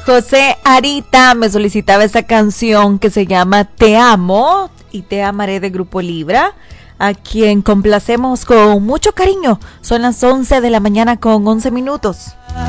José Arita me solicitaba esta canción que se llama Te Amo y Te Amaré de Grupo Libra, a quien complacemos con mucho cariño. Son las 11 de la mañana con 11 minutos.